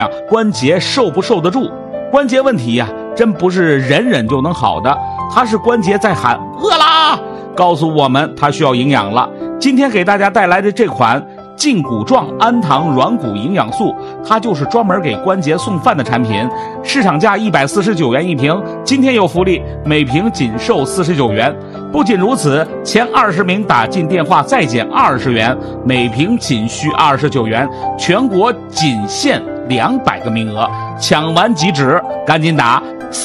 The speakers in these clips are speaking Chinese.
关节受不受得住？关节问题呀，真不是忍忍就能好的，它是关节在喊饿啦，告诉我们它需要营养了。今天给大家带来的这款胫骨状氨糖软骨营养素，它就是专门给关节送饭的产品，市场价149元一瓶，今天有福利，每瓶仅售49元。不仅如此，前20名打进电话再减20元，每瓶仅需29元，全国仅限200个名额，抢完即止，赶紧打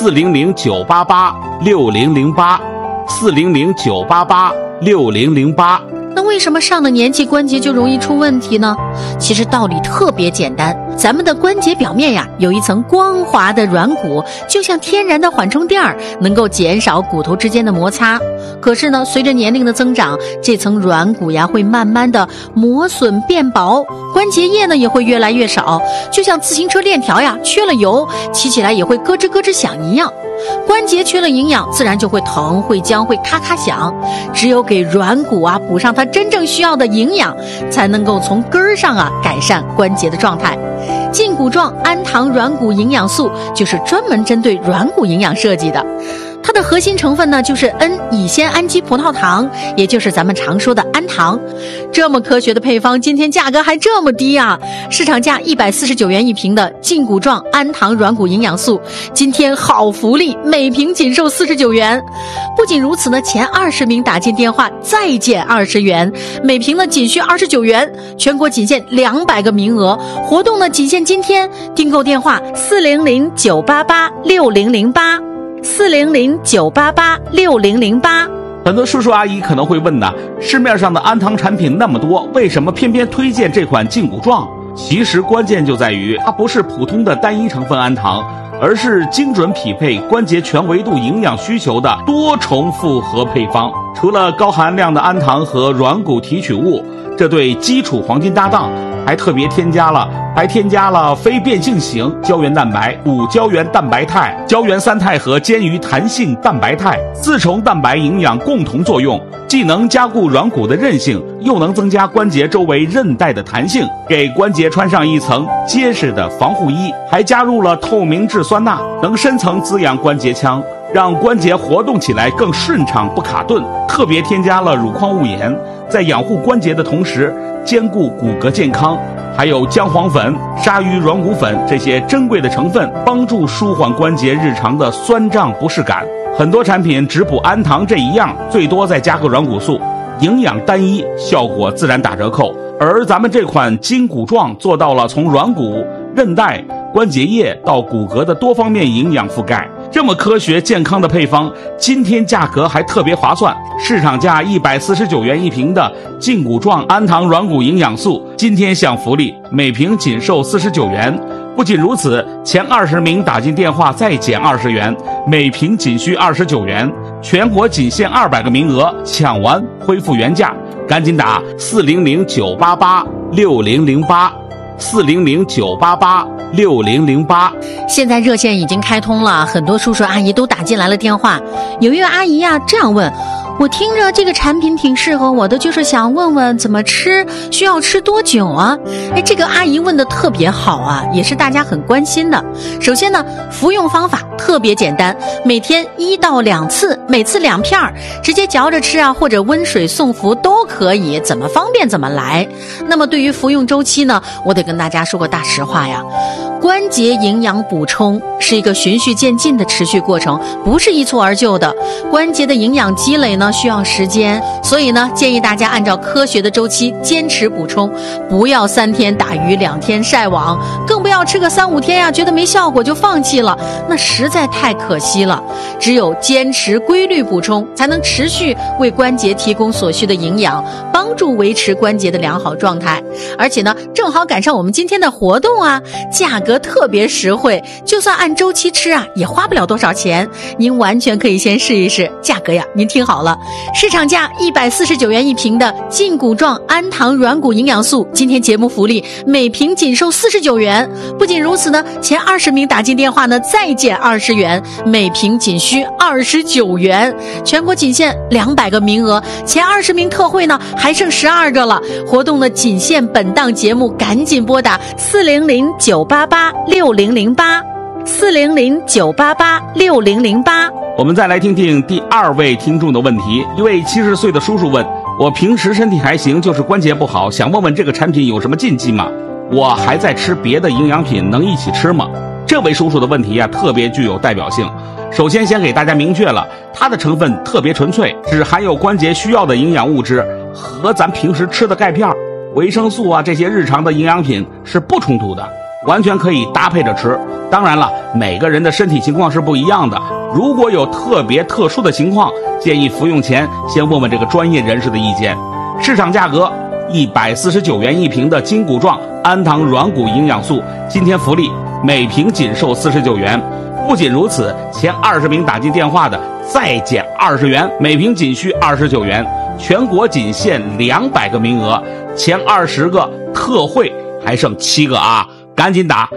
400-988-6008，400-988-6008。 那为什么上了年纪关节就容易出问题呢？其实道理特别简单，咱们的关节表面呀有一层光滑的软骨，就像天然的缓冲垫儿，能够减少骨头之间的摩擦。可是呢，随着年龄的增长，这层软骨呀会慢慢的磨损变薄，关节液呢也会越来越少，就像自行车链条呀缺了油，骑起来也会咯吱咯吱响一样。关节缺了营养，自然就会疼、会僵、会咔咔响。只有给软骨啊补上它真正需要的营养，才能够从根儿上啊改善关节的状态。胫骨状氨糖软骨营养素就是专门针对软骨营养设计的。它的核心成分呢，就是 N 乙酰氨基葡萄糖，也就是咱们常说的氨糖。这么科学的配方，今天价格还这么低啊！市场价149元一瓶的胫骨状氨糖软骨营养素，今天好福利，每瓶仅售49元。不仅如此呢，前20名打进电话再减20元，每瓶呢仅需29元，全国仅限200个名额，活动呢仅限今天，订购电话400-988-6008，400-988-6008。 很多叔叔阿姨可能会问呢，市面上的氨糖产品那么多，为什么偏偏推荐这款胫骨状？其实关键就在于它不是普通的单一成分氨糖，而是精准匹配关节全维度营养需求的多重复合配方。除了高含量的氨糖和软骨提取物，这对基础黄金搭档，还特别添加了非变性型胶原蛋白、5胶原蛋白肽、胶原三肽和坚鱼弹性蛋白肽，4重蛋白营养共同作用，既能加固软骨的韧性，又能增加关节周围韧带的弹性，给关节穿上一层结实的防护衣。还加入了透明质酸钠，能深层滋养关节腔，让关节活动起来更顺畅不卡顿。特别添加了乳矿物盐，在养护关节的同时兼顾骨骼健康。还有姜黄粉、鲨鱼软骨粉这些珍贵的成分，帮助舒缓关节日常的酸胀不适感。很多产品只补氨糖这一样，最多再加个软骨素，营养单一，效果自然打折扣。而咱们这款胫骨状做到了从软骨、韧带、关节液到骨骼的多方面营养覆盖。这么科学健康的配方，今天价格还特别划算，市场价149元一瓶的胫骨状氨糖软骨营养素，今天享福利，每瓶仅售49元。不仅如此，前20名打进电话再减20元，每瓶仅需29元，全国仅限200个名额，抢完恢复原价，赶紧打400-988-6008，400-988-6008。 现在热线已经开通了，很多叔叔阿姨都打进来了电话。有一位阿姨呀这样问，我听着这个产品挺适合我的，就是想问问怎么吃，需要吃多久啊？这个阿姨问的特别好啊，也是大家很关心的。首先呢，服用方法特别简单，每天1到2次，每次2片，直接嚼着吃啊，或者温水送服都可以，怎么方便怎么来。那么对于服用周期呢，我得跟大家说个大实话呀，关节营养补充是一个循序渐进的持续过程，不是一蹴而就的。关节的营养积累呢需要时间，所以呢建议大家按照科学的周期坚持补充，不要3天打鱼2天晒网，更不要吃个3-5天呀，觉得没效果就放弃了，那实在太可惜了。只有坚持规律补充，才能持续为关节提供所需的营养，帮助维持关节的良好状态。而且呢正好赶上我们今天的活动啊，价格特别实惠，就算按周期吃啊也花不了多少钱，您完全可以先试一试。价格呀您听好了，市场价149元一瓶的胫骨状氨糖软骨营养素，今天节目福利每瓶仅售49元。不仅如此呢，前20名打进电话呢再减20元，每瓶仅需29元，全国仅限200个名额，前20名特惠呢还剩12个了。活动呢仅限本档节目，赶紧拨打400-988 ，4009886008，4009886008。 我们再来听听第2位听众的问题。一位70岁的叔叔问，我平时身体还行，就是关节不好，想问问这个产品有什么禁忌吗？我还在吃别的营养品，能一起吃吗？这位叔叔的问题特别具有代表性。首先先给大家明确了，它的成分特别纯粹，只含有关节需要的营养物质，和咱平时吃的钙片、维生素这些日常的营养品是不冲突的，完全可以搭配着吃。当然了，每个人的身体情况是不一样的，如果有特殊的情况，建议服用前先问问这个专业人士的意见。市场价格149元一瓶的金骨状氨糖软骨营养素，今天福利每瓶仅售49元。不仅如此，前20名打进电话的再减20元，每瓶仅需29元。全国仅限200个名额，前20个特惠还剩7个赶紧打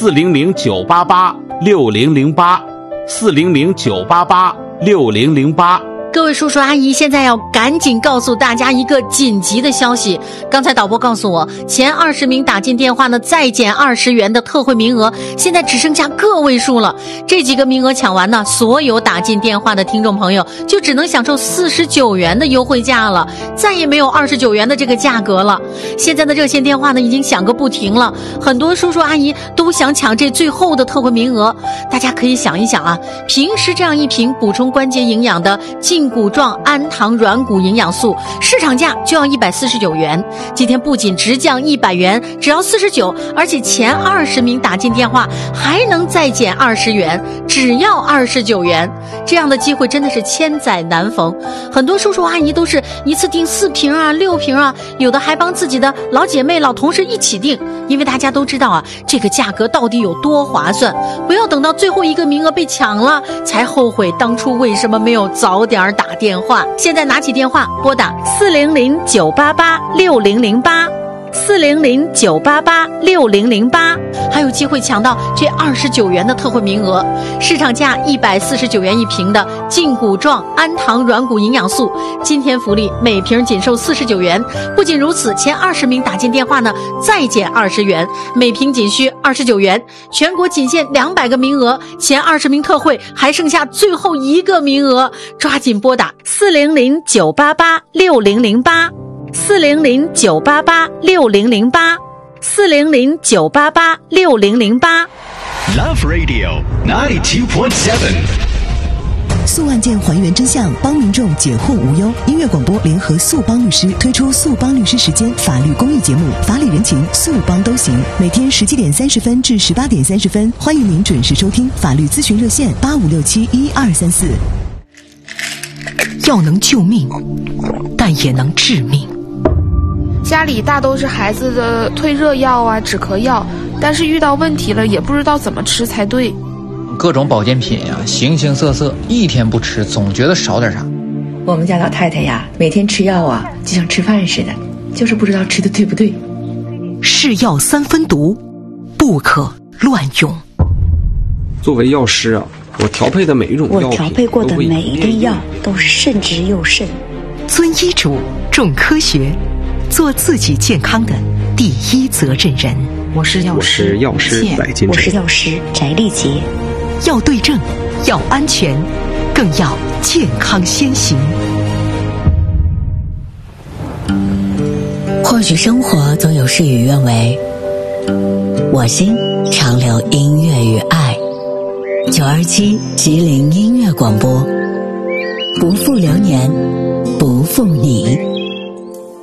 400-988-6008，400-988-6008。 各位叔叔阿姨，现在要赶紧告诉大家一个紧急的消息。刚才导播告诉我，前20名打进电话呢，再减20元的特惠名额，现在只剩下个位数了。这几个名额抢完呢，所有打进电话的听众朋友就只能享受49元的优惠价了，再也没有29元的这个价格了。现在的热线电话呢，已经响个不停了，很多叔叔阿姨都想抢这最后的特惠名额。大家可以想一想平时这样一瓶补充关节营养的金骨状氨糖软骨营养素，市场价就要149元，今天不仅直降100元，只要49，而且前20名打进电话还能再减20元，只要29元。这样的机会真的是千载难逢，很多叔叔阿姨都是一次订4瓶6瓶有的还帮自己的老姐妹老同事一起订，因为大家都知道这个价格到底有多划算，不要等到最后一个名额被抢了才后悔当初为什么没有早点打电话。现在拿起电话拨打400-988-6008，400-988-6008，还有机会抢到这29元的特惠名额。市场价149元一瓶的金骨状氨糖软骨营养素，今天福利每瓶仅售49元。不仅如此，前20名打进电话呢，再减20元，每瓶仅需29元。全国仅限200个名额，前20名特惠还剩下最后一个名额，抓紧拨打 400-988-6008，400-988-6008，400-988-6008。 Love Radio 92.7。 诉案件还原真相，帮民众解惑无忧。音乐广播联合速帮律师推出速帮律师时间法律公益节目，法理人情速帮都行，每天17点30分至18点30分，欢迎您准时收听。法律咨询热线85671234。 药能救命，但也能致命。 家里大都是孩子的退热药止咳药，但是遇到问题了也不知道怎么吃才对。 各种保健品形形色色，一天不吃总觉得少点啥。 我们家老太太每天吃药就像吃饭似的，就是不知道吃的对不对。 是药3分毒，不可乱用。 作为药师我调配的每一种药品， 我调配过的每一味药都是慎之又慎。 遵医嘱，重科学，做自己健康的第一责任人。 我是药师载金我是药师翟丽杰。 要对症，要安全，更要健康先行。 或许生活总有事与愿违，我心常留音乐与爱。927吉林音乐广播，不负流年，不负你。